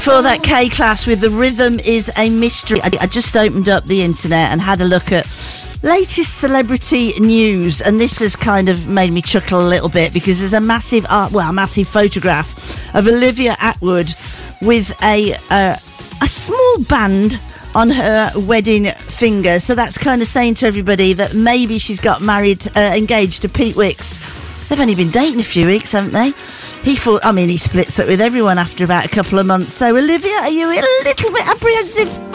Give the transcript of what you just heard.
For that K-Class with The Rhythm is a Mystery. I just opened up the internet and had a look at latest celebrity news, and this has kind of made me chuckle a little bit because there's a massive photograph of Olivia Attwood with a small band on her wedding finger. So that's kind of saying to everybody that maybe she's got engaged to Pete Wicks. They've only been dating a few weeks, haven't they? He splits up with everyone after about a couple of months. So, Olivia, are you a little bit apprehensive?